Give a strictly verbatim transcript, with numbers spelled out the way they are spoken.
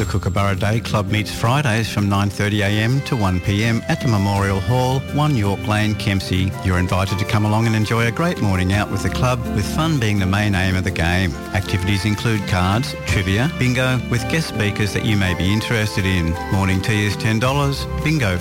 The Kookaburra Day Club meets Fridays from nine thirty a m to one p m at the Memorial Hall, one York Lane, Kempsey. You're invited to come along and enjoy a great morning out with the club, with fun being the main aim of the game. Activities include cards, trivia, bingo, with guest speakers that you may be interested in. Morning tea is ten dollars, bingo